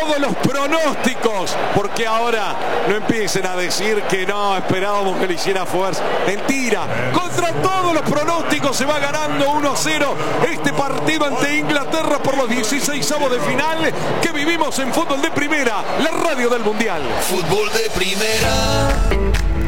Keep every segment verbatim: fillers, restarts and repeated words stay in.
todos los pronósticos, porque ahora no empiecen a decir que no, esperábamos que le hiciera fuerza. Mentira, contra todos los pronósticos se va ganando uno a cero este partido ante Inglaterra por los dieciseisavos de final que vivimos en Fútbol de Primera, la radio del Mundial. Fútbol de Primera.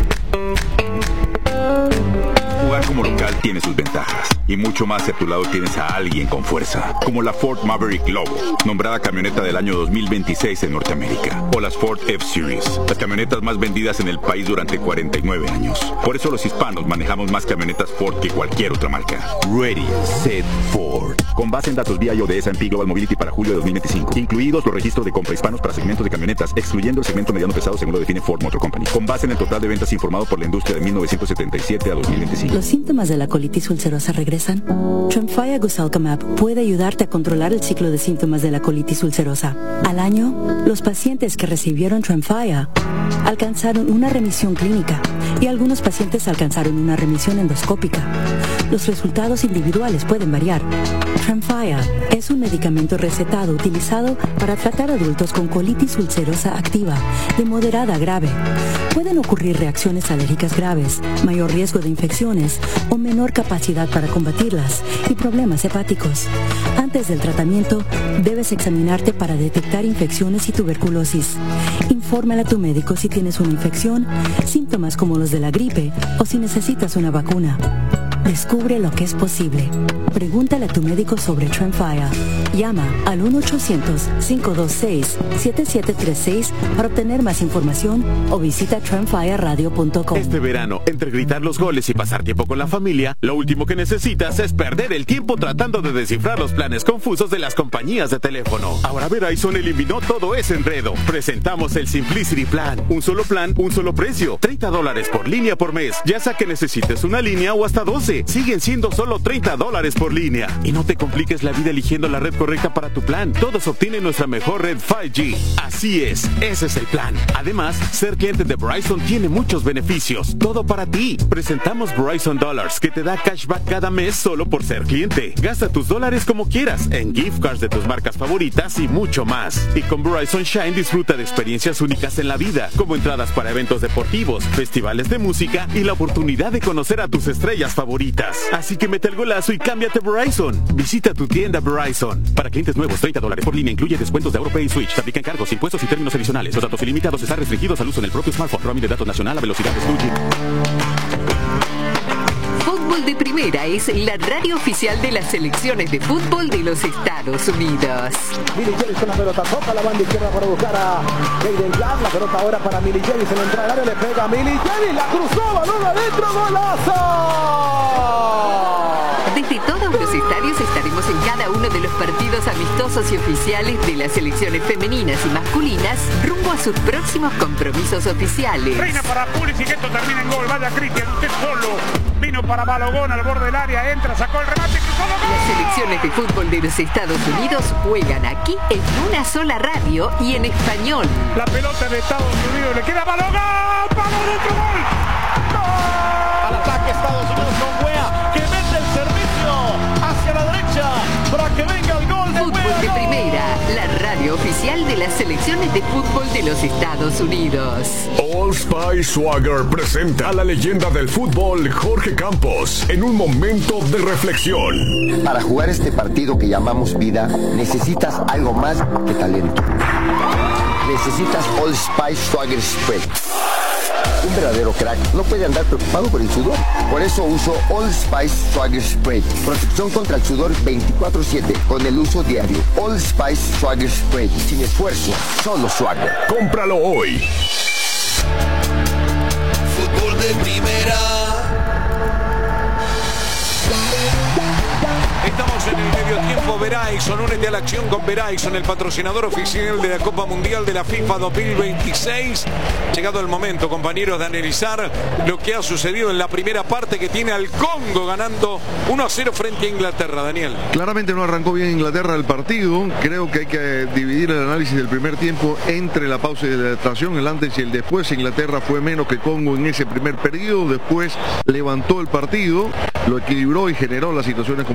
Jugar como local tiene sus ventajas y mucho más si a tu lado tienes a alguien con fuerza, como la Ford Maverick Lobo, nombrada camioneta del año dos mil veintiséis en Norteamérica, o las Ford F-Series, las camionetas más vendidas en el país durante cuarenta y nueve años. Por eso los hispanos manejamos más camionetas Ford que cualquier otra marca. Ready, Set, Ford. Con base en datos V I O de S and P Global Mobility para julio de dos mil veinticinco, incluidos los registros de compra hispanos para segmentos de camionetas, excluyendo el segmento mediano pesado según lo define Ford Motor Company. Con base en el total de ventas informado por la industria de mil novecientos setenta y siete a dos mil veinticinco. ¿Los síntomas de la colitis ulcerosa regresan? Tremfya Guselkumab puede ayudarte a controlar el ciclo de síntomas de la colitis ulcerosa. Al año, los pacientes que recibieron Tremfya alcanzaron una remisión clínica y algunos pacientes alcanzaron una remisión endoscópica. Los resultados individuales pueden variar. Tremfya es un medicamento recetado utilizado para tratar adultos con colitis ulcerosa activa de moderada a grave. Pueden ocurrir reacciones alérgicas graves, mayor riesgo de infecciones o menor capacidad para combatirlas y problemas hepáticos. Antes del tratamiento, debes examinarte para detectar infecciones y tuberculosis. Infórmale a tu médico si tienes una infección, síntomas como los de la gripe o si necesitas una vacuna. Descubre lo que es posible. Pregúntale a tu médico sobre Tremfya. Llama al uno ochocientos, cinco dos seis, siete siete tres seis para obtener más información o visita tremfya radio punto com. Este verano, entre gritar los goles y pasar tiempo con la familia, lo último que necesitas es perder el tiempo tratando de descifrar los planes confusos de las compañías de teléfono. Ahora Verizon eliminó todo ese enredo. Presentamos el Simplicity Plan. Un solo plan, un solo precio. treinta dólares por línea por mes. Ya sea que necesites una línea o hasta doce. Siguen siendo solo treinta dólares por línea. Y no te compliques la vida eligiendo la red correcta para tu plan. Todos obtienen nuestra mejor red cinco G. Así es, ese es el plan. Además, ser cliente de Verizon tiene muchos beneficios. Todo para ti. Presentamos Verizon Dollars, que te da cashback cada mes solo por ser cliente. Gasta tus dólares como quieras, en gift cards de tus marcas favoritas y mucho más. Y con Verizon Shine disfruta de experiencias únicas en la vida, como entradas para eventos deportivos, festivales de música y la oportunidad de conocer a tus estrellas favoritas. Así que mete el golazo y cámbiate Verizon. Visita tu tienda Verizon. Para clientes nuevos, treinta dólares por línea incluye descuentos de AuroPay y Switch. Se aplican cargos, impuestos y términos adicionales. Los datos ilimitados están restringidos al uso en el propio smartphone. Roaming de datos nacional a velocidad de dos G. Fútbol de Primera es la radio oficial de las selecciones de fútbol de los Estados Unidos. Milly Jellis con la pelota, toca la banda izquierda para buscar a Jaden Glass. La pelota ahora para Milly Jellis en la entrada del área, le pega a Milly Jellis, la cruzó, balón adentro, golazo. Desde todos los estadios estaremos en cada uno de los partidos amistosos y oficiales de las selecciones femeninas y masculinas rumbo a sus próximos compromisos oficiales. Reina para Pulisic, esto termina en gol. Vaya Cristian, usted solo. Vino para Balogón al borde del área, entra, sacó el remate, cruzó la gol. Las selecciones de fútbol de los Estados Unidos juegan aquí en una sola radio y en español. La pelota de Estados Unidos le queda Balogón, palo dentro, gol. ¡Gol! Al ataque Estados Unidos con Wea, que mete el servicio hacia la derecha para que venga el gol de Fútbol Wea, de gol. Primera, la radio oficial de las selecciones de fútbol de los Estados Unidos. Old Spice Swagger presenta a la leyenda del fútbol Jorge Campos en un momento de reflexión. Para jugar este partido que llamamos vida, necesitas algo más que talento. Necesitas Old Spice Swagger Spread. Un verdadero crack no puede andar preocupado por el sudor. Por eso uso Old Spice Swagger Spray. Protección contra el sudor veinticuatro siete con el uso diario. Old Spice Swagger Spray. Sin esfuerzo, solo Swagger. Cómpralo hoy. Fútbol de Primera. Estamos en el medio tiempo Verizon, únete a la acción con Verizon, el patrocinador oficial de la Copa Mundial de la FIFA dos mil veintiséis. Llegado el momento, compañeros, de analizar lo que ha sucedido en la primera parte, que tiene al Congo ganando uno a cero frente a Inglaterra. Daniel. Claramente no arrancó bien Inglaterra el partido. Creo que hay que dividir el análisis del primer tiempo entre la pausa y la adaptación, el antes y el después. Inglaterra fue menos que Congo en ese primer periodo, después levantó el partido, lo equilibró y generó las situaciones como para verlo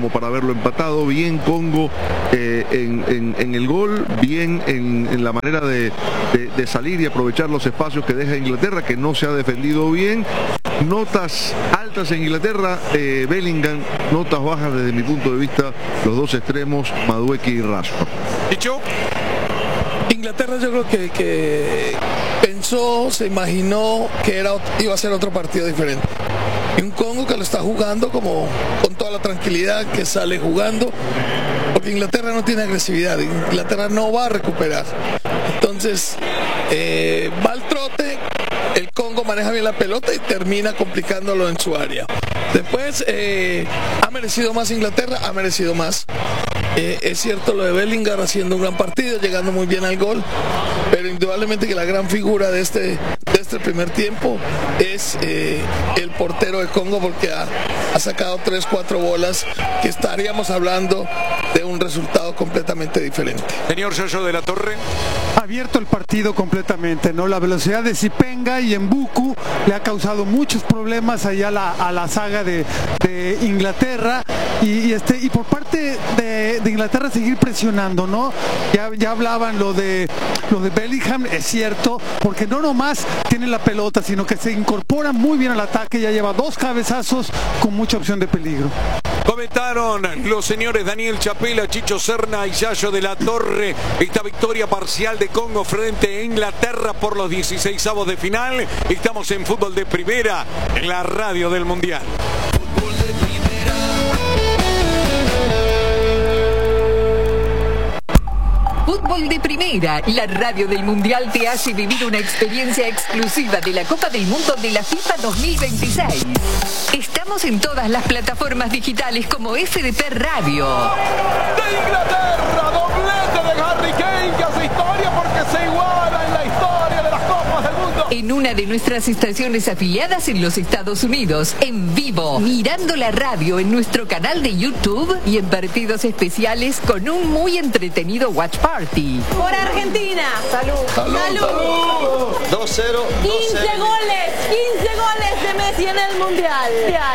lo empatado, bien Congo eh, en, en, en el gol, bien en, en la manera de, de, de salir y aprovechar los espacios que deja Inglaterra, que no se ha defendido bien. Notas altas en Inglaterra, eh, Bellingham, notas bajas desde mi punto de vista, los dos extremos, Madueke y Rashford. ¿Dicho? Inglaterra yo creo que, que pensó, se imaginó que era, iba a ser otro partido diferente. Y un Congo que lo está jugando como con toda la tranquilidad que sale jugando, porque Inglaterra no tiene agresividad, Inglaterra no va a recuperar. Entonces, eh, va al trote, el Congo maneja bien la pelota y termina complicándolo en su área. Después, eh, ha merecido más Inglaterra, ha merecido más. Eh, es cierto lo de Bellingham haciendo un gran partido, llegando muy bien al gol, pero indudablemente que la gran figura de este, de este primer tiempo es eh, el portero de Congo, porque ha, ha sacado tres, cuatro bolas que estaríamos hablando de un resultado completamente diferente. Señor Yoyo de la Torre. Abierto el partido completamente, ¿no? La velocidad de Zipenga y Mbuku le ha causado muchos problemas allá a la, a la saga de, de Inglaterra y, y, este, y por parte de, de Inglaterra seguir presionando, ¿no? Ya, ya hablaban lo de, lo de Bellingham, es cierto, porque no nomás tiene la pelota, sino que se incorpora muy bien al ataque, ya lleva dos cabezazos con mucha opción de peligro. Comentaron los señores Daniel Chapela, Chicho Serna y Yayo de la Torre esta victoria parcial de Congo frente a Inglaterra por los dieciseisavos de final. Estamos en Fútbol de Primera, en la radio del Mundial. Fútbol de Primera. Fútbol de Primera, la radio del Mundial te hace vivir una experiencia exclusiva de la Copa del Mundo de la FIFA dos mil veintiséis. Estamos en todas las plataformas digitales como F D P Radio. De Inglaterra, doblete de Harry Kane, que hace historia porque se iguala en la historia de las Copas del Mundo. En una de nuestras estaciones afiliadas en los Estados Unidos, en vivo, mirando la radio en nuestro canal de YouTube y en partidos especiales con un muy entretenido Watch Party. Por Argentina. Salud. Salud. Salud. dos cero. quince goles. quince goles de Messi en el Mundial.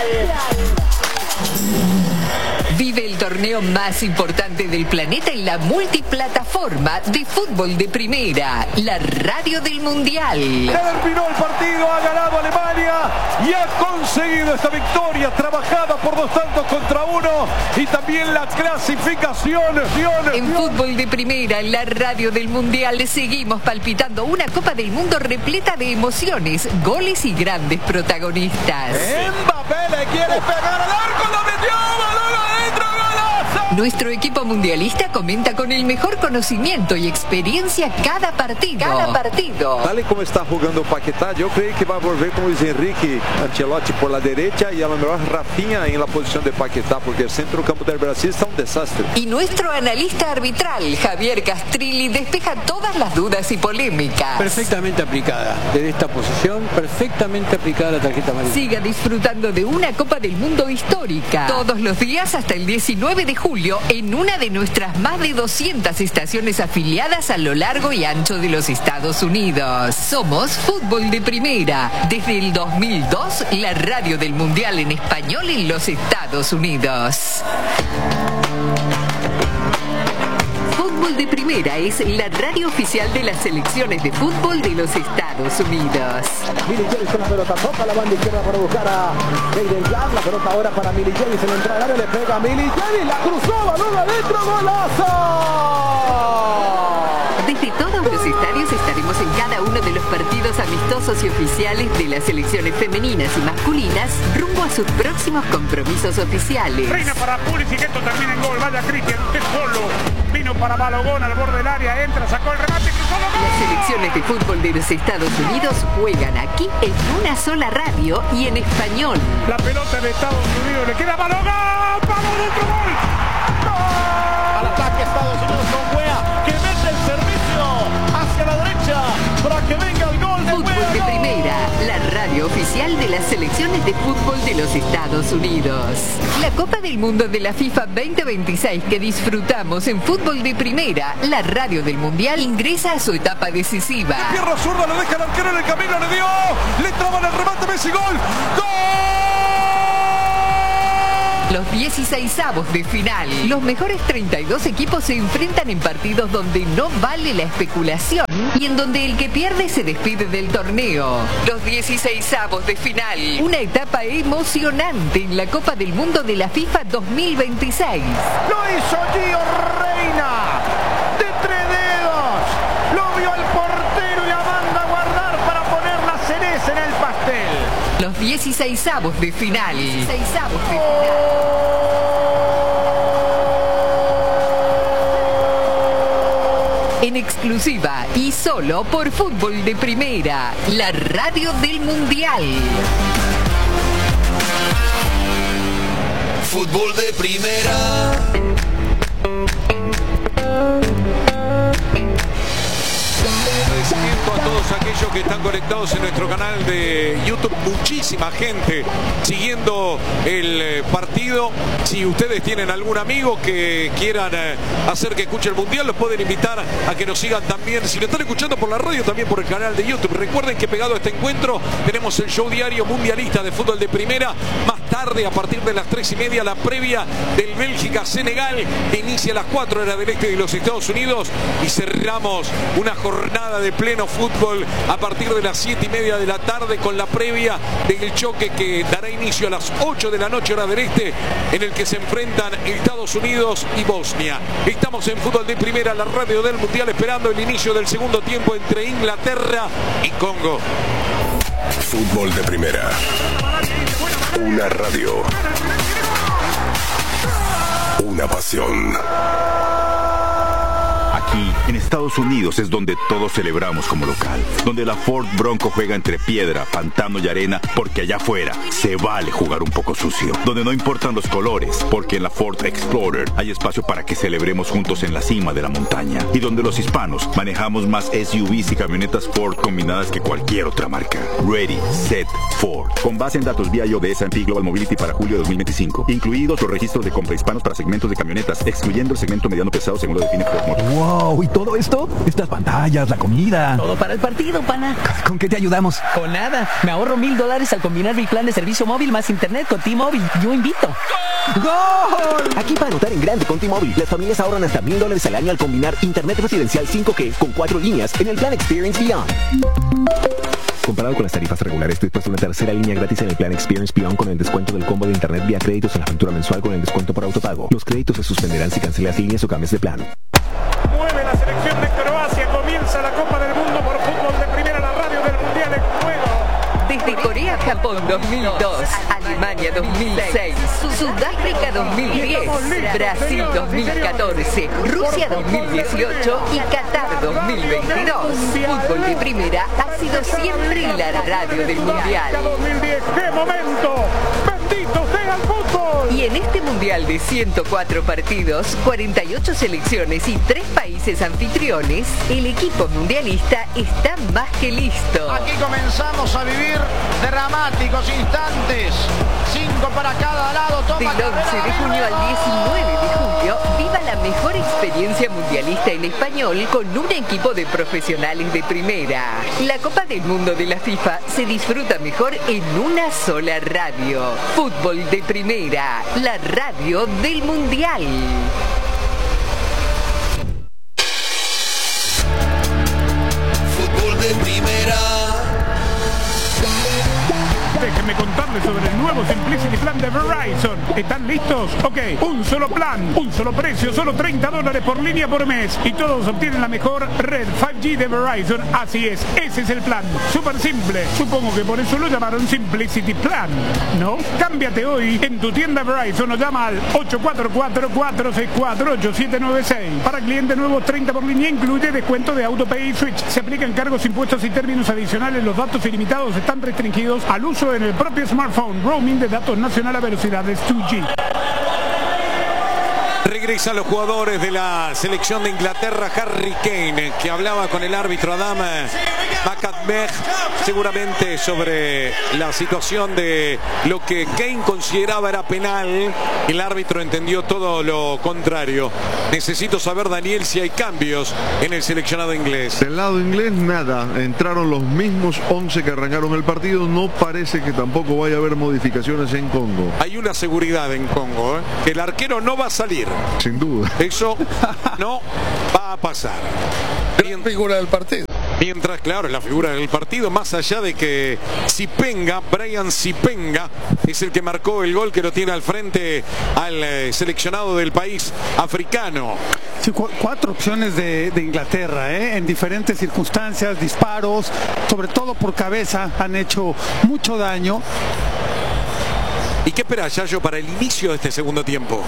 Vive el torneo más importante del planeta en la multiplataforma de Fútbol de Primera, la radio del Mundial. Terminó el partido, ha ganado Alemania y ha conseguido esta victoria trabajada por dos tantos contra uno y también la clasificación. En Fútbol de Primera, la radio del Mundial, seguimos palpitando una Copa del Mundo repleta de emociones, goles y grandes protagonistas. Mbappé le quiere pegar al arco, lo metió, balón adentro, golazo. Nuestro equipo mundialista comenta con el mejor conocimiento y experiencia cada partido. Cada partido. Tal y como está jugando Paquetá, yo creo que va a volver con Luis Enrique Ancelotti por la derecha y a lo mejor Rafinha en la posición de Paquetá, porque el centro campo del Brasil está un desastre. Y nuestro analista arbitral, Javier Castrilli, despeja todas las dudas y polémicas. Perfectamente aplicada. Desde esta posición, perfectamente aplicada la tarjeta amarilla. Siga disfrutando de una Copa del Mundo histórica. Todos los días hasta el diecinueve de julio en una de nuestras más de doscientas estaciones afiliadas a lo largo y ancho de los Estados Unidos. Somos Fútbol de Primera. Desde el dos mil dos, la radio del Mundial en español en los Estados Unidos. Fútbol de Primera es la radio oficial de las selecciones de fútbol de los Estados Unidos. Milicevic con la pelota, toca la banda izquierda para buscar a Jayden Jack, la pelota ahora para Milicevic, se le entra al área, le pega a Milicevic, la cruzó, balón adentro, golazo. Desde todos los estadios estaremos en cada uno de los partidos amistosos y oficiales de las selecciones femeninas y masculinas rumbo a sus próximos compromisos oficiales. Reina para Pulisic, esto termina en gol, vaya Cristian, usted solo. Vino para Balogón al borde del área, entra, sacó el remate, cruzó la gol. Las selecciones de fútbol de los Estados Unidos juegan aquí en una sola radio y en español. La pelota de Estados Unidos, le queda Balogón, ¡vamos, otro gol! ¡Gol! Al ataque Estados Unidos con Wea, que mete el servicio hacia la derecha para que venga el gol de Fútbol Wea, de gol. Primera, la radio oficial de las selecciones de fútbol de los Estados Unidos. La Copa del Mundo de la FIFA veinte veintiséis que disfrutamos en Fútbol de Primera, la radio del Mundial, ingresa a su etapa decisiva. De pierna zurda, lo deja el arquero en el camino, le dio, le traba el remate, Messi, gol, gol. Los dieciseisavos de final. Los mejores treinta y dos equipos se enfrentan en partidos donde no vale la especulación y en donde el que pierde se despide del torneo. Los dieciseisavos de final. Una etapa emocionante en la Copa del Mundo de la FIFA dos mil veintiséis. Lo hizo Gio Reina. De tres dedos. Lo vio el portero y la manda a guardar para poner la cereza en el pastel. Los dieciseisavos de final. dieciseisavos de final. En exclusiva y solo por Fútbol de Primera, la radio del Mundial. Fútbol de Primera. Agradecimiento a todos aquellos que están conectados en nuestro canal de YouTube. Muchísima gente siguiendo el partido. Si ustedes tienen algún amigo que quieran hacer que escuche el Mundial, los pueden invitar a que nos sigan también. Si lo están escuchando por la radio, también por el canal de YouTube. Recuerden que pegado a este encuentro tenemos el show diario mundialista de Fútbol de Primera. Más tarde, a partir de las tres y media, la previa del Bélgica-Senegal, que inicia a las cuatro horas del este de los Estados Unidos, y cerramos una jornada de pleno fútbol a partir de las siete y media de la tarde con la previa del choque que dará inicio a las ocho de la noche hora del este, en el que se enfrentan Estados Unidos y Bosnia. Estamos en Fútbol de Primera, la radio del Mundial, esperando el inicio del segundo tiempo entre Inglaterra y Congo. Fútbol de Primera. Una radio. Una pasión. Aquí, en Estados Unidos, es donde todos celebramos como local. Donde la Ford Bronco juega entre piedra, pantano y arena, porque allá afuera se vale jugar un poco sucio. Donde no importan los colores, porque en la Ford Explorer hay espacio para que celebremos juntos en la cima de la montaña. Y donde los hispanos manejamos más S U Vs y camionetas Ford combinadas que cualquier otra marca. Ready, Set, Ford. Con base en datos V I O de S and P Global Mobility para julio de dos mil veinticinco. Incluidos los registros de compra hispanos para segmentos de camionetas, excluyendo el segmento mediano pesado según lo define Ford Motor. ¡Wow! ¿Y todo esto? Estas pantallas, la comida. Todo para el partido, pana. ¿Con qué te ayudamos? Con nada. Me ahorro mil dólares al combinar mi plan de servicio móvil más internet con T-Mobile. Yo invito. ¡Gol! Aquí para anotar en grande con T-Mobile, las familias ahorran hasta mil dólares al año al combinar internet residencial cinco G con cuatro líneas en el plan Experience Beyond. Comparado con las tarifas regulares, estoy puesto una tercera línea gratis en el plan Experience Beyond con el descuento del combo de internet vía créditos en la factura mensual con el descuento por autopago. Los créditos se suspenderán si cancelas líneas o cambias de plan. Mueve la selección de Croacia, comienza la Copa del Mundo por Fútbol de Primera, la radio del Mundial en juego. Desde Corea-Japón dos mil dos, Alemania dos mil seis, Sudáfrica dos mil diez, Brasil dos mil catorce, Rusia dos mil dieciocho y Qatar dos mil veintidós. Fútbol de Primera ha sido siempre la radio del Mundial. dos mil diez, ¡qué momento! ¡Bendito sea el fútbol! Y en este Mundial de ciento cuatro partidos, cuarenta y ocho selecciones y tres países anfitriones, el equipo mundialista está más que listo. Aquí comenzamos a vivir dramáticos instantes. Cinco para cada lado. Toma Del once de junio al diecinueve de julio, viva la mejor experiencia mundialista en español con un equipo de profesionales de primera. La Copa del Mundo de la FIFA se disfruta mejor en una sola radio. Fútbol de Primera, la radio del Mundial. Fútbol de Primera. Déjenme contarles sobre el nuevo Simplicity Plan de Verizon. ¿Están listos? Ok, un solo plan, un solo precio, solo treinta dólares por línea por mes. Y todos obtienen la mejor red cinco G de Verizon. Así es, ese es el plan. Súper simple. Supongo que por eso lo llamaron Simplicity Plan, ¿no? Cámbiate hoy en tu tienda Verizon o llama al ocho cuatro cuatro, cuatro seis cuatro, ocho siete nueve seis. Para clientes nuevos, treinta por línea, incluye descuento de AutoPay y Switch. Se aplican cargos, impuestos y términos adicionales. Los datos ilimitados están restringidos al uso en el propio smartphone. Roaming de datos nacional a velocidades dos G. Regresan los jugadores de la selección de Inglaterra. Harry Kane, que hablaba con el árbitro Adam McAdmeh, seguramente sobre la situación de lo que Kane consideraba era penal. El árbitro entendió todo lo contrario. Necesito saber, Daniel, si hay cambios en el seleccionado inglés. Del lado inglés, nada. Entraron los mismos once que arrancaron el partido. No parece que tampoco vaya a haber modificaciones en Congo. Hay una seguridad en Congo, ¿eh? Que el arquero no va a salir. Sin duda. Eso no va a pasar. Bien, figura del partido. Mientras, claro, la figura del partido, más allá de que Sipenga, Brian Sipenga, es el que marcó el gol que lo tiene al frente al eh, seleccionado del país africano. Sí, cu cuatro opciones de, de Inglaterra, ¿eh? En diferentes circunstancias, disparos, sobre todo por cabeza, han hecho mucho daño. ¿Y qué espera Yayo para el inicio de este segundo tiempo?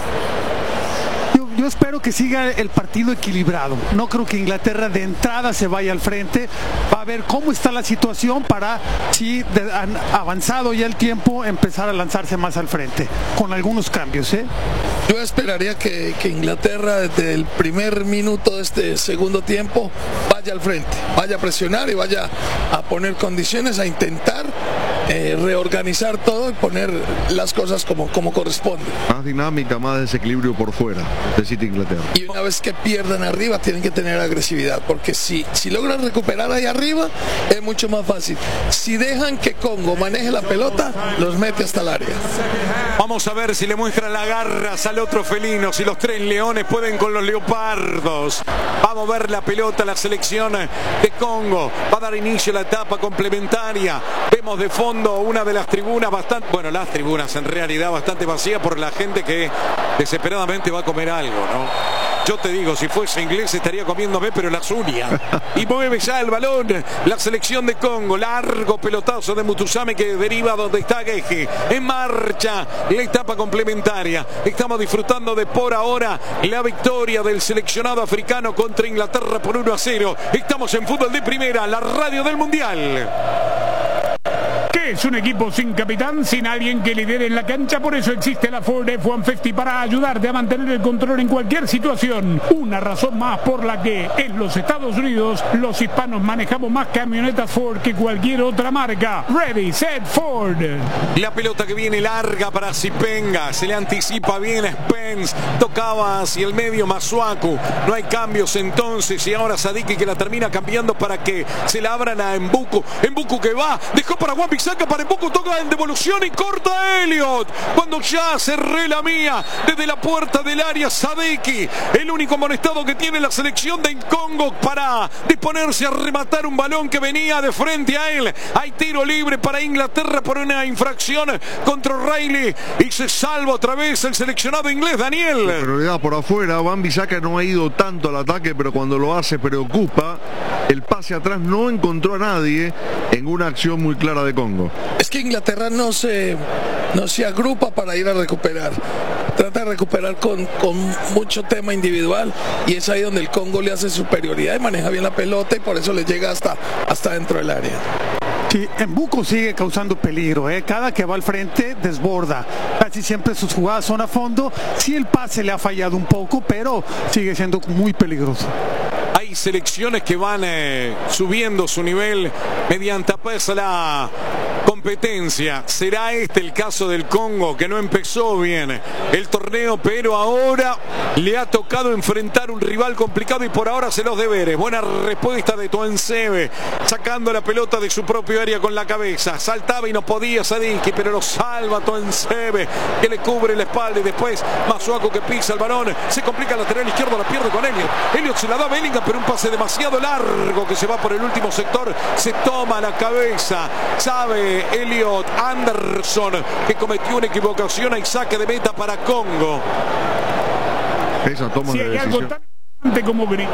Yo espero que siga el partido equilibrado. No creo que Inglaterra de entrada se vaya al frente. Va a ver cómo está la situación para, si de, han avanzado ya el tiempo, empezar a lanzarse más al frente, con algunos cambios, ¿eh? Yo esperaría que, que Inglaterra desde el primer minuto de este segundo tiempo vaya al frente, vaya a presionar y vaya a poner condiciones, a intentar eh, reorganizar todo y poner las cosas como, como corresponde. Más dinámica, más desequilibrio por fuera. Necesita Inglaterra. Y una vez que pierdan arriba tienen que tener agresividad, porque si, si logran recuperar ahí arriba es mucho más fácil. Si dejan que Congo maneje la pelota, los mete hasta el área. Vamos a ver si le muestran las garras al otro felino, si los tres leones pueden con los leopardos. Vamos a ver la pelota, la selección de Congo. Va a dar inicio a la etapa complementaria. Vemos de fondo una de las tribunas bastante, bueno, las tribunas en realidad bastante vacías por la gente que desesperadamente va a comer algo, ¿no? Yo te digo, si fuese inglés estaría comiéndome pero las uñas. Y mueve ya el balón la selección de Congo. Largo pelotazo de Mutusame que deriva donde está Geje. En marcha la etapa complementaria. Estamos disfrutando de por ahora la victoria del seleccionado africano contra Inglaterra por uno a cero. Estamos en Fútbol de Primera, la radio del Mundial. ¿Qué es un equipo sin capitán, sin alguien que lidere en la cancha? Por eso existe la Ford F ciento cincuenta para ayudarte a mantener el control en cualquier situación. Una razón más por la que en los Estados Unidos los hispanos manejamos más camionetas Ford que cualquier otra marca. Ready, set, Ford. La pelota que viene larga para Sipenga. Se le anticipa bien a Spence. Tocaba hacia el medio Masuaku. No hay cambios entonces. Y ahora Sadiki que la termina cambiando para que se la abran a Mbuku. Mbuku que va. Dejó para Juan Pizarro. Para Mbuku, toca en devolución y corta a Elliot. Cuando ya cerré la mía desde la puerta del área, Sadiki, el único amonestado que tiene la selección de Congo para disponerse a rematar un balón que venía de frente a él. Hay tiro libre para Inglaterra por una infracción contra Riley y se salva otra vez el seleccionado inglés, Daniel. La prioridad por afuera. Wan-Bissaka no ha ido tanto al ataque, pero cuando lo hace preocupa. El pase atrás no encontró a nadie en una acción muy clara de Congo. Es que Inglaterra no se, no se agrupa para ir a recuperar. Trata de recuperar con, con mucho tema individual y es ahí donde el Congo le hace superioridad y maneja bien la pelota y por eso le llega hasta, hasta dentro del área. Sí, Mbuku sigue causando peligro, ¿eh? Cada que va al frente desborda. Casi siempre sus jugadas son a fondo. Sí, el pase le ha fallado un poco, pero sigue siendo muy peligroso. Hay selecciones que van eh, subiendo su nivel mediante pues, la competencia. ¿Será este el caso del Congo, que no empezó bien el torneo, pero ahora le ha tocado enfrentar un rival complicado y por ahora se los deberes? Buena respuesta de Tuansebe, sacando la pelota de su propio área con la cabeza. Saltaba y no podía Sadiki, pero lo salva Tuansebe, que le cubre la espalda y después Masuaku que pisa el balón. Se complica el lateral izquierdo, la pierde con Elliot. Elliot se la da a Bellingham, pero un pase demasiado largo que se va por el último sector. Se toma la cabeza. Sabe Elliot Anderson que cometió una equivocación. Hay saque de meta para Congo. Esa toma si de hay decisión. algo tan como grito.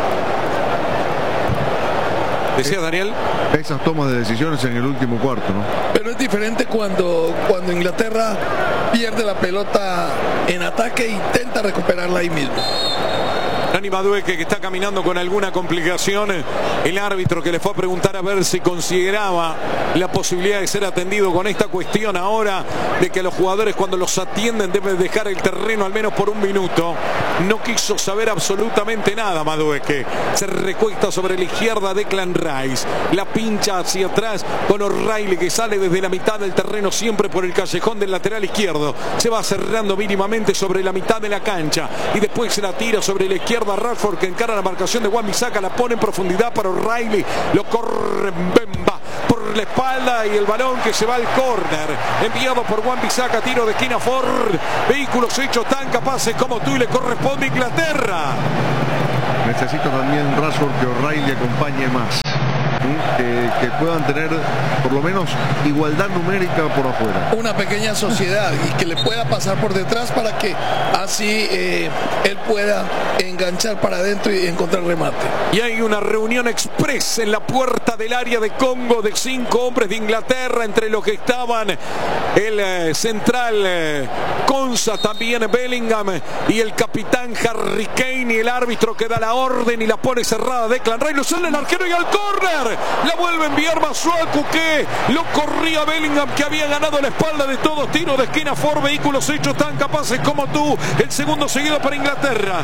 Decía Daniel. Esas tomas de decisiones en el último cuarto, ¿no? Pero es diferente cuando, cuando Inglaterra pierde la pelota en ataque e intenta recuperarla ahí mismo. Nani Madueke que está caminando con alguna complicación el árbitro que le fue a preguntar a ver si consideraba la posibilidad de ser atendido con esta cuestión ahora de que los jugadores cuando los atienden deben dejar el terreno al menos por un minuto. No quiso saber absolutamente nada Madueque. Se recuesta sobre la izquierda Declan Rice. La pincha hacia atrás con O'Reilly que sale desde la mitad del terreno siempre por el callejón del lateral izquierdo. Se va cerrando mínimamente sobre la mitad de la cancha y después se la tira sobre la izquierda Rashford que encara la marcación de Wan-Bissaka. La pone en profundidad para O'Reilly. Lo corre Mbemba por la espalda y el balón que se va al córner enviado por Wan-Bissaka, tiro de esquina Ford. Vehículos hechos tan capaces como tú y le corresponde a Inglaterra. Necesita también Rashford que O'Reilly acompañe más, ¿sí? que, que puedan tener por lo menos igualdad numérica por afuera. Una pequeña sociedad y que le pueda pasar por detrás para que así eh, él pueda enganchar para adentro y encontrar remate. Y hay una reunión express en la puerta del área de Congo de cinco hombres de Inglaterra, entre los que estaban el eh, central eh, Konsa, también Bellingham y el capitán Harry Kane, y el árbitro que da la orden y la pone cerrada Declan Rice. Lo sale el arquero y al córner la vuelve a enviar Masuaku, que lo corría Bellingham, que había ganado la espalda de todos. Tiro de esquina Ford, vehículos hechos tan capaces como tú. El segundo seguido para Inglaterra.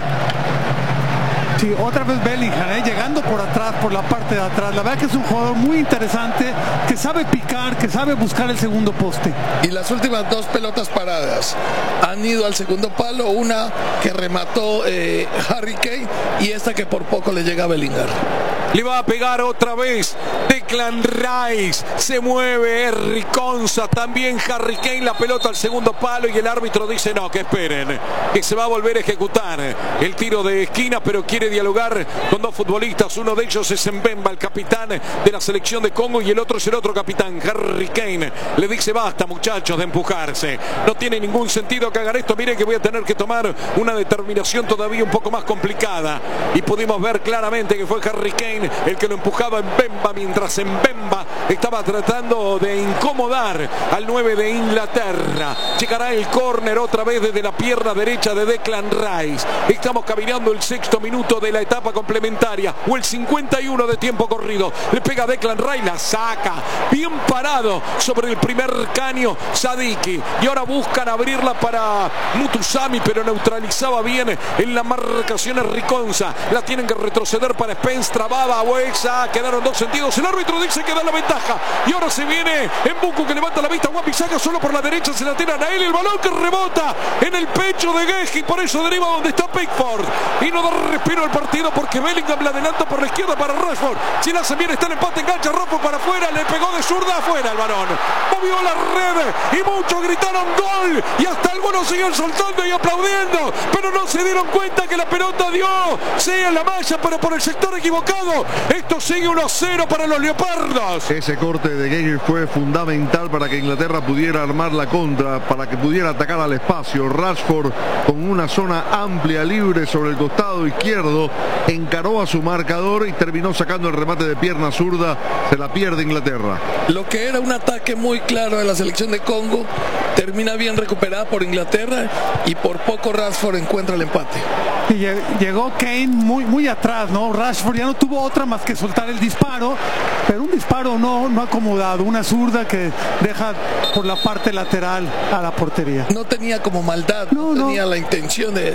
Sí, otra vez Bellingham, ¿eh? llegando por atrás, por la parte de atrás. La verdad que es un jugador muy interesante, que sabe picar, que sabe buscar el segundo poste. Y las últimas dos pelotas paradas han ido al segundo palo, una que remató eh, Harry Kane y esta que por poco le llega a Bellingham. Le va a pegar otra vez Declan Rice. Se mueve Henry Konsa, también Harry Kane, la pelota al segundo palo y el árbitro dice no, que esperen, que se va a volver a ejecutar el tiro de esquina, pero quiere dialogar con dos futbolistas. Uno de ellos es Mbemba, el capitán de la selección de Congo, y el otro es el otro capitán, Harry Kane. Le dice basta muchachos de empujarse, no tiene ningún sentido que hagan esto. Miren que voy a tener que tomar una determinación todavía un poco más complicada, y pudimos ver claramente que fue Harry Kane el que lo empujaba en Mbemba, mientras Mbemba estaba tratando de incomodar al nueve de Inglaterra. Llegará el córner otra vez desde la pierna derecha de Declan Rice. Estamos caminando el sexto minuto de la etapa complementaria, o el cincuenta y uno de tiempo corrido. Le pega Declan Rice, la saca bien parado sobre el primer caño Sadiki, y ahora buscan abrirla para Mutusami, pero neutralizaba bien en la marcación Henry Konsa. La tienen que retroceder para Spence, trababa Buesa, quedaron dos sentidos. El árbitro dice que da la ventaja, y ahora se viene Mbuku, que levanta la vista. Wan-Bissaka solo por la derecha, se la tiran a él, el balón que rebota en el pecho de Gueji, por eso deriva donde está Pickford y no da respiro al partido porque Bellingham la adelanta por la izquierda para Rashford. Si la hace bien está el empate, engancha Rashford para afuera, le pegó de zurda afuera el balón, movió la red y muchos gritaron gol, y hasta algunos siguen saltando y aplaudiendo, pero no se dieron cuenta que la pelota dio sea en la malla, pero por el sector equivocado. Esto sigue uno cero para los leopardos. Ese corte de Geiger fue fundamental para que Inglaterra pudiera armar la contra, para que pudiera atacar al espacio. Rashford, con una zona amplia libre sobre el costado izquierdo, encaró a su marcador y terminó sacando el remate de pierna zurda. Se la pierde Inglaterra. Lo que era un ataque muy claro de la selección de Congo termina bien recuperada por Inglaterra, y por poco Rashford encuentra el empate. Y llegó Kane muy, muy atrás, ¿no? Rashford ya no tuvo otra más que soltar el disparo, pero un disparo no, no acomodado, una zurda que deja por la parte lateral a la portería. No tenía como maldad, no, no tenía no. la intención de...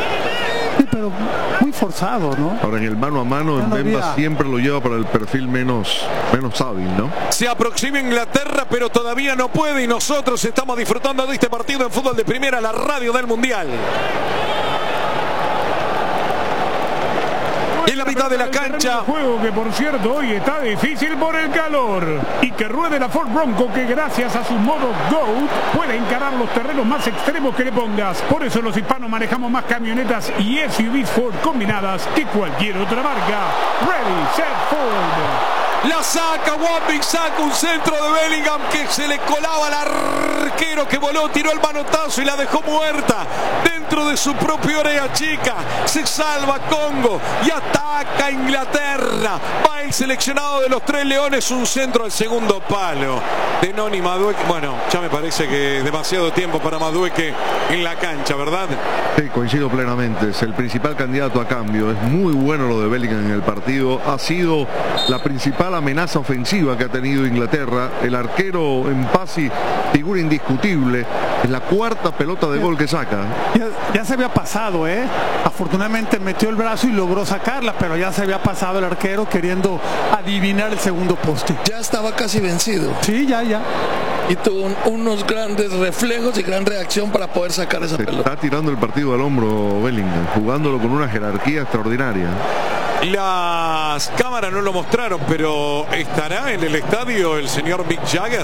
Sí, pero muy forzado, ¿no? Ahora en el mano a mano, no Mbemba había... siempre lo lleva para el perfil menos, menos hábil, ¿no? Se aproxima Inglaterra, pero todavía no puede, y nosotros estamos disfrutando de este partido en Fútbol de Primera, la radio del Mundial. En la mitad de la cancha. Juego que por cierto hoy está difícil por el calor. Y que ruede la Ford Bronco, que gracias a su modo GOAT puede encarar los terrenos más extremos que le pongas. Por eso los hispanos manejamos más camionetas y S U Vs Ford combinadas que cualquier otra marca. Ready, set, Ford. La saca Wan-Bissaka, un centro de Bellingham que se le colaba la arquero que voló, tiró el manotazo y la dejó muerta dentro de su propio área chica. Se salva Congo y ataca Inglaterra. Va el seleccionado de los Tres Leones, un centro al segundo palo de Noni Madueke. Bueno, ya me parece que demasiado tiempo para Madueke en la cancha, ¿verdad? Sí, coincido plenamente. Es el principal candidato a cambio. Es muy bueno lo de Bellingham en el partido. Ha sido la principal amenaza ofensiva que ha tenido Inglaterra. El arquero en Pasi, figura indiscutible. Es la cuarta pelota de gol que saca. Ya, ya se había pasado, ¿eh? Afortunadamente metió el brazo y logró sacarla, pero ya se había pasado el arquero queriendo adivinar el segundo poste. Ya estaba casi vencido. Sí, ya, ya. Y tuvo un, unos grandes reflejos y gran reacción para poder sacar esa Se pelota. Está tirando el partido al hombro Bellingham, jugándolo con una jerarquía extraordinaria. Las cámaras no lo mostraron, pero ¿estará en el estadio el señor Mick Jagger?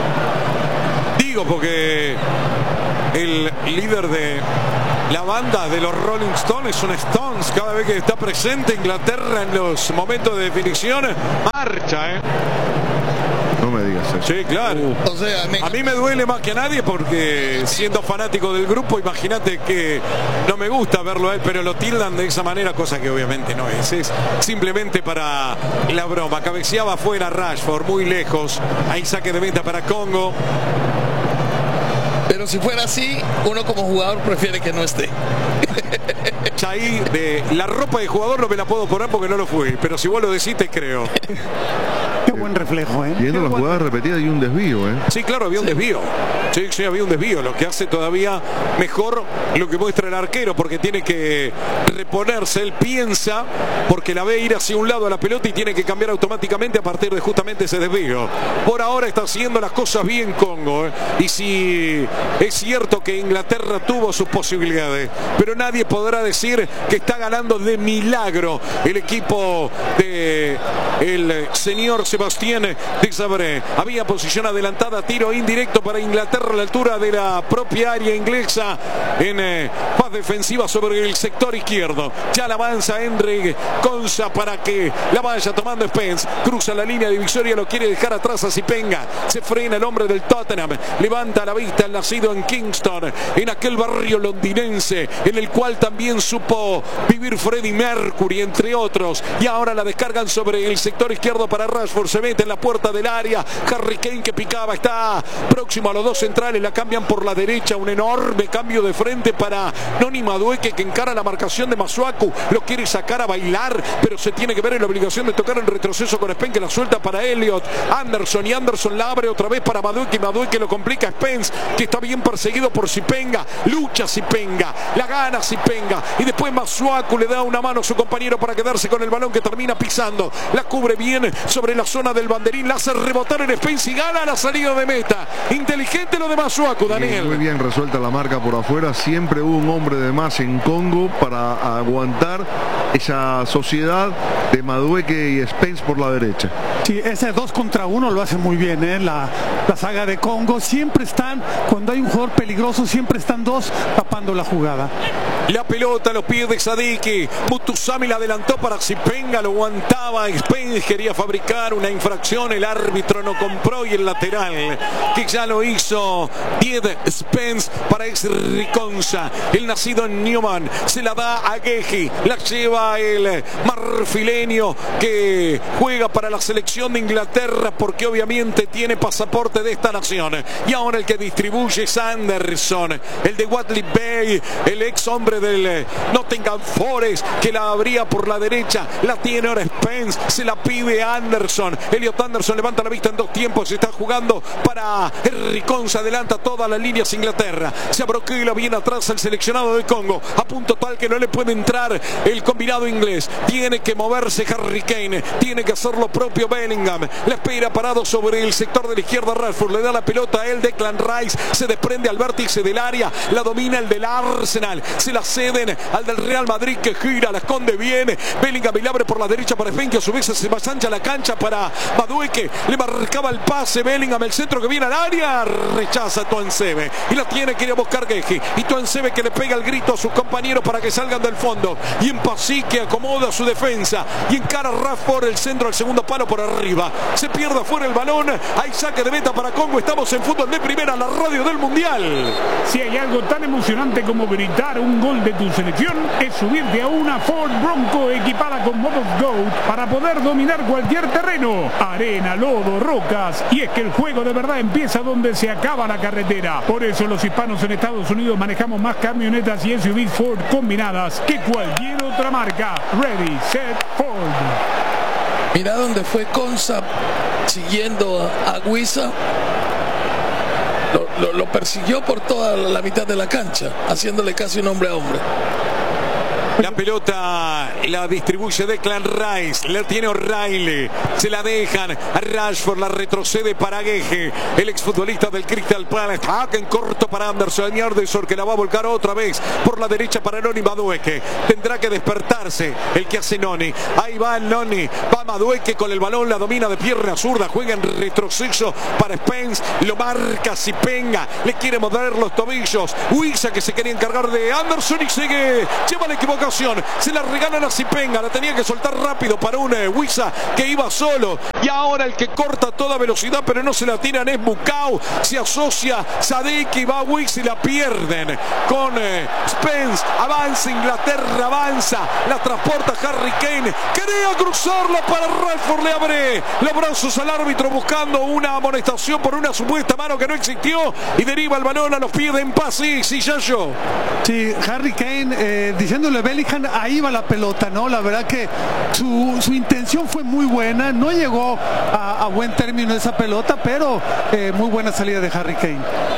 Digo, porque el líder de la banda de los Rolling Stones son Stones. Cada vez que está presente Inglaterra en los momentos de definición, marcha, ¿eh? No me digas eso. Sí, claro. Uh. O sea, me... a mí me duele más que a nadie porque siendo fanático del grupo, imagínate que no me gusta verlo a él, pero lo tildan de esa manera, cosa que obviamente no es. Es simplemente para la broma. Cabeceaba afuera Rashford, muy lejos. Ahí saque de meta para Congo. Pero si fuera así, uno como jugador prefiere que no esté. Ahí de la ropa de jugador no me la puedo poner porque no lo fui, pero si vos lo decís te creo. Qué buen reflejo, ¿eh? Viendo las jugadas repetidas y un desvío, ¿eh? Sí, claro, había un Sí. desvío. Sí, sí, había un desvío, lo que hace todavía mejor lo que muestra el arquero, porque tiene que reponerse, él piensa, porque la ve ir hacia un lado a la pelota y tiene que cambiar automáticamente a partir de justamente ese desvío. Por ahora está haciendo las cosas bien Congo, ¿eh? Y si es cierto que Inglaterra tuvo sus posibilidades, pero nadie podrá decir que está ganando de milagro el equipo de el señor Sebastián Desabre. Había posición adelantada, tiro indirecto para Inglaterra a la altura de la propia área inglesa en eh, paz defensiva sobre el sector izquierdo. Ya la avanza Henry Conza para que la vaya tomando Spence. Cruza la línea divisoria, lo quiere dejar atrás a Zipenga. Se frena el hombre del Tottenham. Levanta la vista el nacido en Kingston, en aquel barrio londinense en el cual también supo vivir Freddie Mercury, entre otros. Y ahora la descargan sobre el sector izquierdo para Rashford. Se mete en la puerta del área. Harry Kane que picaba, está próximo a los dos centrales, la cambian por la derecha. Un enorme cambio de frente para Noni Madueke, que encara la marcación de Masuaku. Lo quiere sacar a bailar, pero se tiene que ver en la obligación de tocar en retroceso con Spence, que la suelta para Elliot Anderson, y Anderson la abre otra vez para Madueke. Madueke lo complica a Spence, que está bien perseguido por Zipenga. Lucha Zipenga, la gana Zipenga, y después Masuaku le da una mano a su compañero para quedarse con el balón, que termina pisando. La cubre bien sobre la zona del banderín, la hace rebotar en Spence y gana la salida de meta. Inteligente lo de Masuaku, Daniel. Muy bien resuelta la marca por afuera. Siempre hubo un hombre de más en Congo para aguantar esa sociedad de Madueke y Spence por la derecha. Sí, ese dos contra uno lo hace muy bien, ¿eh? La, la saga de Congo. Siempre están, cuando hay un jugador peligroso, siempre están dos tapando la jugada. La pelota a los pies de Sadiki. Mutusami la adelantó para Zipenga, lo aguantaba. Spence quería fabricar una infracción, el árbitro no compró, y el lateral, que ya lo hizo Diez Spence para ex Riconza, el nacido en Newman, se la da a Geji, la lleva el marfileño que juega para la selección de Inglaterra porque obviamente tiene pasaporte de esta nación. Y ahora el que distribuye es Anderson, el de Watley Bay, el ex hombre del Nottingham Forest, que la abría por la derecha. La tiene ahora Spence, se la pide Anderson. Elliot Anderson levanta la vista en dos tiempos, se está jugando para Riconza, adelanta todas las líneas Inglaterra. Se abroquela bien atrás el seleccionado de Congo, a punto tal que no le puede entrar el combinado inglés. Tiene que moverse Harry Kane, tiene que hacer lo propio Bellingham. La espera parado sobre el sector de la izquierda Rashford, le da la pelota a él. Declan Rice se desprende al vértice del área, la domina el del Arsenal, se la la ceden al del Real Madrid que gira, la esconde bien. Bellingham y le abre por la derecha para Spen, que a su vez se ensancha la cancha para Madueke. Le marcaba el pase Bellingham, el centro que viene al área, rechaza Tuanzebe y la tiene que ir a buscar Gueji. Y Tuanzebe que le pega el grito a sus compañeros para que salgan del fondo. Y en Pasi que acomoda su defensa y encara a Rashford, el centro al segundo palo por arriba. Se pierde afuera el balón. Hay saque de meta para Congo. Estamos en Fútbol de Primera, la radio del Mundial. Si hay algo tan emocionante como gritar un gol de tu selección, es subirte a una Ford Bronco equipada con modos GOAT para poder dominar cualquier terreno, arena, lodo, rocas. Y es que el juego de verdad empieza donde se acaba la carretera. Por eso los hispanos en Estados Unidos manejamos más camionetas y S U Vs Ford combinadas que cualquier otra marca. Ready, set, Ford. Mira dónde fue Consa siguiendo a Guisa. Lo, lo, lo persiguió por toda la mitad de la cancha, haciéndole casi un hombre a hombre. La pelota la distribuye Declan Rice, la tiene O'Reilly, se la dejan a Rashford, la retrocede para Gueje, el exfutbolista del Crystal Palace. Ataque en corto para Anderson, y Anderson que la va a volcar otra vez por la derecha para Noni Madueke. Tendrá que despertarse el que hace Noni. Ahí va Noni, va Madueke con el balón, la domina de pierna zurda, juega en retroceso para Spence, lo marca Zipenga, le quiere mover los tobillos. Huiza que se quería encargar de Anderson y sigue, lleva la equivocación. Se la regalan a Zipenga, la tenía que soltar rápido para un eh, Huiza que iba solo, y ahora el que corta a toda velocidad pero no se la tiran es Bukau. Se asocia Sadek y va Huiza y la pierden con eh, Spence. Avanza Inglaterra, avanza, la transporta Harry Kane, quería cruzarla para Rashford, le abre los brazos al árbitro buscando una amonestación por una supuesta mano que no existió y deriva el balón a los pies de Mpasi. Sí, Yayo. Sí, Harry Kane eh, diciéndole a Bellingham, ahí va la pelota, ¿no? La verdad que su, su intención fue muy buena, no llegó a, a buen término esa pelota, pero eh, muy buena salida de Harry Kane.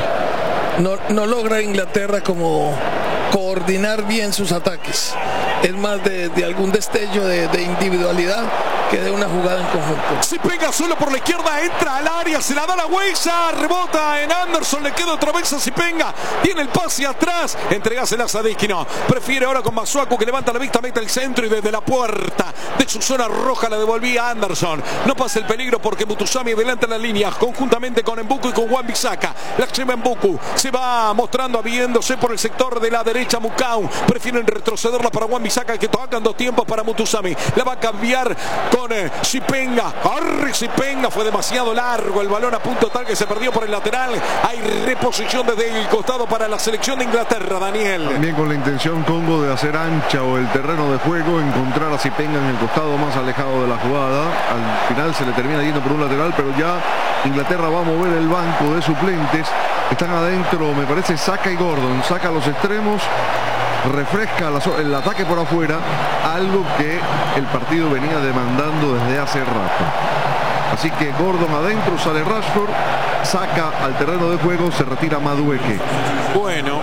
No, no logra Inglaterra como coordinar bien sus ataques. Es más de, de algún destello de, de individualidad que de una jugada en conjunto. Se pega solo por la izquierda, entra al área, se la da la Huiza, rebota en Anderson, le queda otra vez a Zipenga, tiene el pase atrás, entregásela a Sadiki, no, prefiere ahora con Masuaku que levanta la vista, mete el centro y desde la puerta de su zona roja la devolvía a Anderson. No pasa el peligro porque Mutusami adelanta la línea conjuntamente con Mbuku y con Wan-Bissaka. La lleva Mbuku, se va mostrando, abriéndose por el sector de la derecha Mukau, prefieren retrocederla para Wan-Bissaka que tocan dos tiempos para Mutusami, la va a cambiar con eh, Zipenga, corre Zipenga, fue demasiado largo el balón a punto tal que se perdió por el lateral. Hay reposición desde el costado para la selección de Inglaterra, Daniel. También con la intención Congo de hacer ancha o el terreno de juego, encontrar a Zipenga en el costado más alejado de la jugada. Al final se le termina yendo por un lateral, pero ya Inglaterra va a mover el banco de suplentes. Están adentro, me parece, Saka y Gordon. Saca los extremos, refresca el ataque por afuera, algo que el partido venía demandando desde hace rato. Así que Gordon adentro, sale Rashford, saca al terreno de juego, se retira Madueke. Bueno,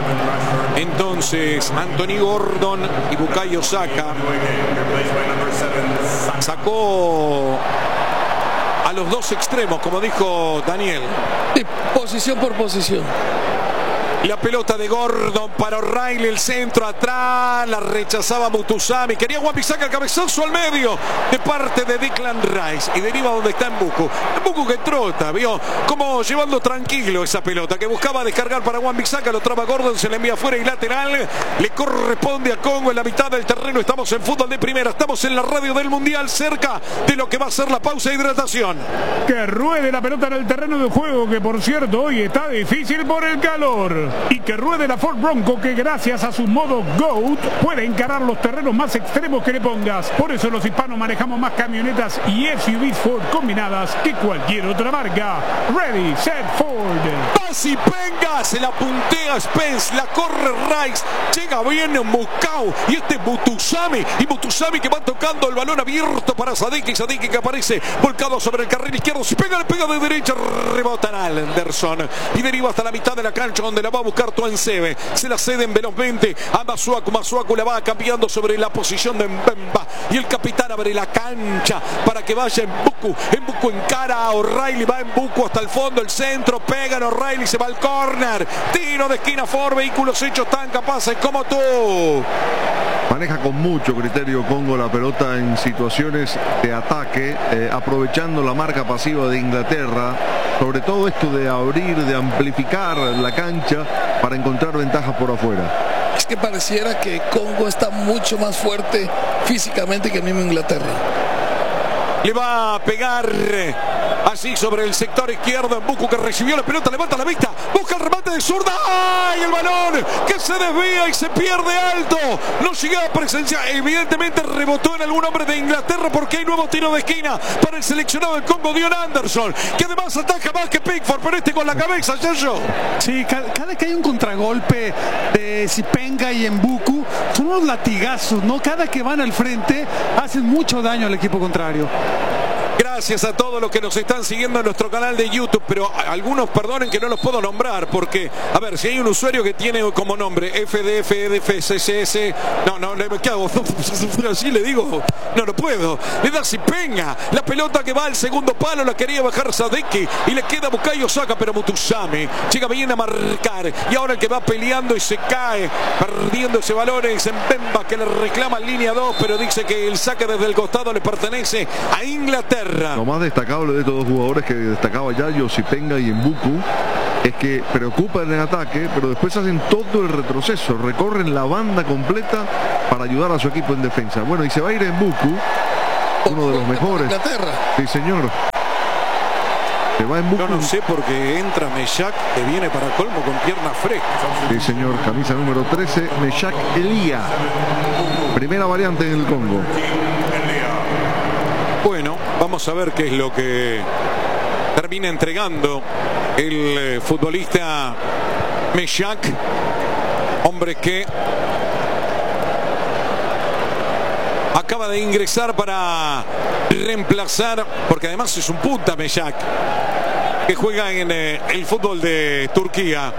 entonces Anthony Gordon y Bukayo Saka sacó a los dos extremos, como dijo Daniel. Y posición por posición. La pelota de Gordon para O'Reilly, el centro atrás, la rechazaba Mutusami, quería Wan-Bissaka, el cabezazo al medio de parte de Declan Rice y deriva donde está Mbuku. Mbuku que trota, vio como llevando tranquilo esa pelota que buscaba descargar para Wan-Bissaka, lo traba Gordon, se le envía afuera y lateral, le corresponde a Congo en la mitad del terreno. Estamos en Fútbol de Primera, estamos en la radio del Mundial, cerca de lo que va a ser la pausa de hidratación. Que ruede la pelota en el terreno de juego, que por cierto hoy está difícil por el calor. Y que ruede la Ford Bronco, que gracias a su modo GOAT puede encarar los terrenos más extremos que le pongas. Por eso los hispanos manejamos más camionetas y S U Vs Ford combinadas que cualquier otra marca. Ready, set, Ford. Pasi Penga, se la puntea Spence, la corre Rice, llega bien Mukau y este Mutusami, y Mutusami que va tocando el balón abierto para Sadiki, Sadiki que aparece volcado sobre el carril izquierdo, si pega, le pega de derecha, rebota en Anderson y deriva hasta la mitad de la cancha donde la va va a buscar Tuansebe. Se la ceden velozmente a Masuaku. Masuaku la va cambiando sobre la posición de Mbemba. Y el capitán abre la cancha para que vaya Mbuku. Mbuku encara a O'Reilly. Va Mbuku hasta el fondo. El centro. Pegan O'Reilly. Se va al córner. Tiro de esquina Ford. Vehículos hechos tan capaces como tú. Maneja con mucho criterio Congo la pelota en situaciones de ataque, eh, aprovechando la marca pasiva de Inglaterra. Sobre todo esto de abrir, de amplificar la cancha para encontrar ventajas por afuera. Es que pareciera que Congo está mucho más fuerte físicamente que el mismo Inglaterra. Le va a pegar así sobre el sector izquierdo. Mbuku, que recibió la pelota, levanta la vista, busca el remate de zurda. ¡Ay! El balón que se desvía y se pierde alto. No llega a presencia. Evidentemente rebotó en algún hombre de Inglaterra, porque hay nuevo tiro de esquina para el seleccionado del Congo, Dion Anderson, que además ataca más que Pickford, pero este con la cabeza, Yayo. Sí, cada, cada que hay un contragolpe de Zipenga y Mbuku, son unos latigazos, ¿no? Cada que van al frente hacen mucho daño al equipo contrario. Gracias a todos los que nos están siguiendo en nuestro canal de YouTube, pero algunos perdonen que no los puedo nombrar, porque, a ver, si hay un usuario que tiene como nombre F D F, E D F, C C S, no, no, ¿qué hago? Así le digo, no, no puedo. Le da Zipenga, la pelota que va al segundo palo, la quería bajar Sadeki, y le queda Bukayo Saka, pero Mutusami llega bien a marcar, y ahora el que va peleando y se cae, perdiendo ese balón es Mbemba, que le reclama en línea dos, pero dice que el saque desde el costado le pertenece a Inglaterra. Lo más destacable de estos dos jugadores que destacaba Yayo, Zipenga y Mbuku, es que preocupan en ataque, pero después hacen todo el retroceso, recorren la banda completa para ayudar a su equipo en defensa. Bueno, y se va a ir Mbuku, uno de los mejores. Inglaterra. Sí, señor. Se va Mbuku. Yo no sé por qué entra Meshak, que viene para colmo con pierna fresca. Sí, señor. Camisa número trece, Meshak Elia. Primera variante en el Congo. Bueno, vamos a ver qué es lo que termina entregando el eh, futbolista Meshak, hombre que acaba de ingresar para reemplazar, porque además es un punta Meshak, que juega en eh, el fútbol de Turquía.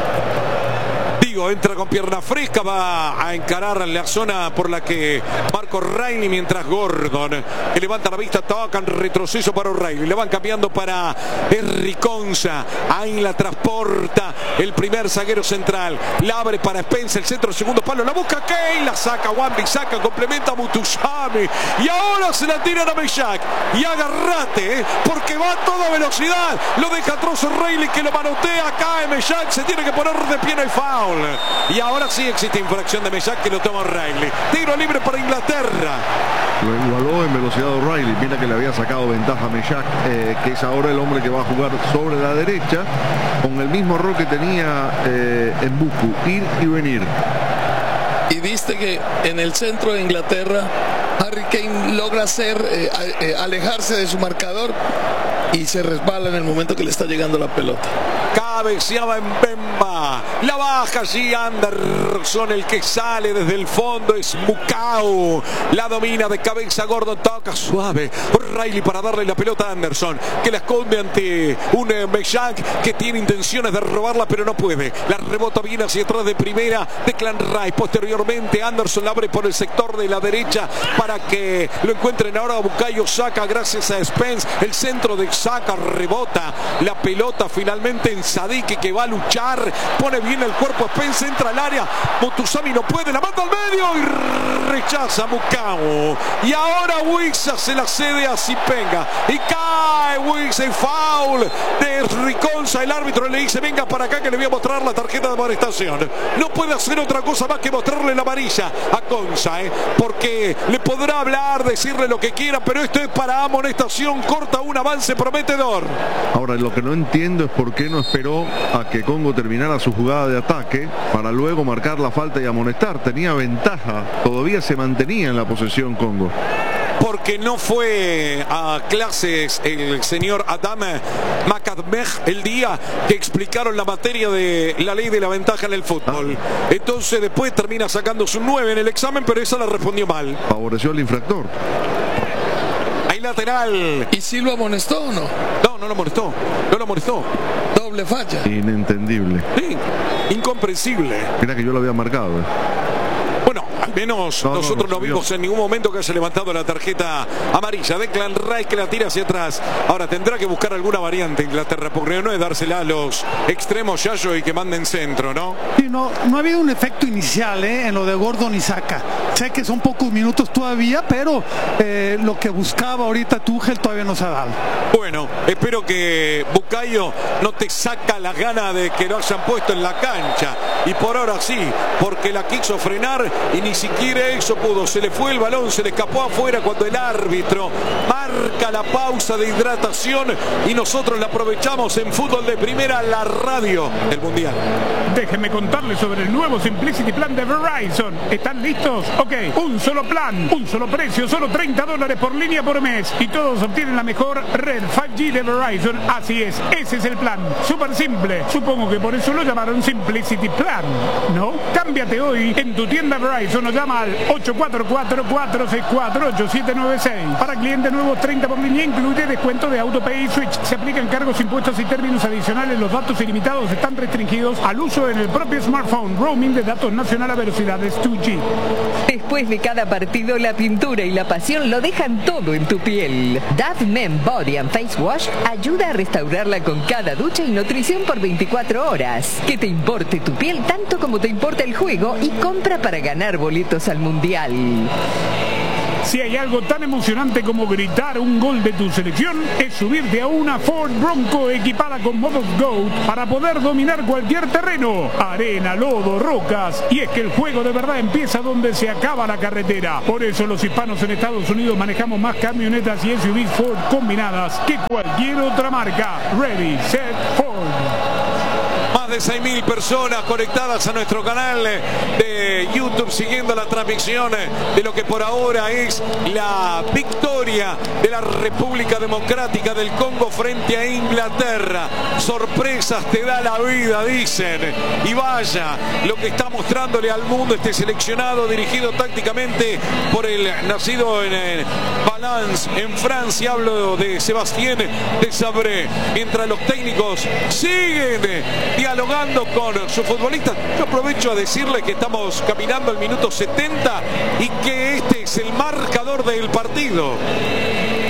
Entra con pierna fresca, va a encarar la zona por la que Marco O'Reilly, mientras Gordon, que levanta la vista, toca en retroceso para O'Reilly, le van cambiando para Riconza, ahí la transporta el primer zaguero central, la abre para Spence, el centro, el segundo palo, la busca Kane, la saca Wambi, saca, complementa a Mutusami, y ahora se la tiran a Meshak, y agarrate, eh, porque va a toda velocidad, lo deja atrás O'Reilly, que lo manotea, cae Meshak, se tiene que poner de pie en el foul. Y ahora sí existe infracción de Meshak, que lo toma O'Reilly. Tiro libre para Inglaterra. Lo igualó en velocidad O'Reilly. Mira que le había sacado ventaja a Meshak, eh, que es ahora el hombre que va a jugar sobre la derecha, con el mismo rol que tenía eh, Mbuku, ir y venir. Y viste que en el centro de Inglaterra Harry Kane logra hacer eh, eh, alejarse de su marcador y se resbala en el momento que le está llegando la pelota. Cabeceaba en Mbemba, la baja allí Anderson, el que sale desde el fondo es Mukau, la domina de cabeza, Gordon toca suave, O'Reilly para darle la pelota a Anderson, que la esconde ante un Meshak que tiene intenciones de robarla pero no puede, la rebota bien hacia atrás de primera de Clan Rice, posteriormente Anderson la abre por el sector de la derecha para que lo encuentren ahora a Bukayo Saka, gracias a Spence, el centro de Saka rebota la pelota finalmente en Sadiki, que va a luchar, pone bien el cuerpo, Spence entra al área, Mutusami no puede, la manda al medio y rechaza a Mukau, y ahora Wissa se la cede a Zipenga y cae Wissa en foul de Riconza, el árbitro le dice venga para acá que le voy a mostrar la tarjeta de amonestación, no puede hacer otra cosa más que mostrarle la amarilla a Conza, ¿eh? porque le podrá hablar, decirle lo que quiera, pero esto es para amonestación, corta un avance prometedor. Ahora lo que no entiendo es por qué no esperó a que Congo terminara su jugada de ataque para luego marcar la falta y amonestar. Tenía ventaja, todavía se mantenía en la posesión Congo. Porque no fue a clases el señor Adam Makadmeh el día que explicaron la materia de la ley de la ventaja en el fútbol. Ah. Entonces después termina sacando su nueve en el examen, pero esa la respondió mal. Favoreció al infractor. Hay lateral. ¿Y si lo amonestó o no? No, no lo amonestó. No lo amonestó. Doble falla. Inentendible. Sí. Incomprensible. Mira que yo lo había marcado. Eh. Bueno, al menos no, nosotros no, no, no vimos yo. en ningún momento que haya levantado la tarjeta amarilla. Declan Rice que la tira hacia atrás. Ahora tendrá que buscar alguna variante Inglaterra, porque no es dársela a los extremos Yayo y que manden centro, ¿no? Sí, no, no ha habido un efecto inicial ¿eh? en lo de Gordon y Saka. Sé que son pocos minutos todavía, pero eh, lo que buscaba ahorita Tuchel todavía no se ha dado. Bueno, espero que Bukayo no te saca las ganas de que lo hayan puesto en la cancha. Y por ahora sí, porque la quiso frenar y ni siquiera eso pudo. Se le fue el balón, se le escapó afuera cuando el árbitro marca la pausa de hidratación y nosotros la aprovechamos en Fútbol de Primera, la radio del Mundial. Déjenme contarles sobre el nuevo Simplicity Plan de Verizon. ¿Están listos? Ok, un solo plan, un solo precio, solo treinta dólares por línea por mes. Y todos obtienen la mejor red cinco G de Verizon. Así es, ese es el plan. Súper simple. Supongo que por eso lo llamaron Simplicity Plan, ¿no? Cámbiate hoy en tu tienda Verizon o llama al ocho cuatro cuatro, cuatro seis cuatro, ocho siete nueve seis. Para clientes nuevos, treinta por línea, incluye descuento de AutoPay y Switch. Se aplican cargos, impuestos y términos adicionales. Los datos ilimitados están restringidos al uso en el propio smartphone. Roaming de datos nacional a velocidades dos G. Después de cada partido, la pintura y la pasión lo dejan todo en tu piel. Dove Men Body and Face Wash ayuda a restaurarla con cada ducha y nutrición por veinticuatro horas. Que te importe tu piel tanto como te importa el juego y compra para ganar boletos al Mundial. Si hay algo tan emocionante como gritar un gol de tu selección, es subirte a una Ford Bronco equipada con modos GOAT para poder dominar cualquier terreno, arena, lodo, rocas. Y es que el juego de verdad empieza donde se acaba la carretera. Por eso los hispanos en Estados Unidos manejamos más camionetas y S U Vs Ford combinadas que cualquier otra marca. Ready, set, Ford. Más de seis mil personas conectadas a nuestro canal de YouTube siguiendo la transmisión de lo que por ahora es la victoria de la República Democrática del Congo frente a Inglaterra. Sorpresas te da la vida, dicen. Y vaya lo que está mostrándole al mundo este seleccionado dirigido tácticamente por el nacido en Valence, en Francia. Hablo de Sébastien Desabré. Mientras los técnicos siguen dialogando con sus futbolistas. Yo aprovecho a decirles que estamos caminando al minuto setenta y que este es el marcador del partido.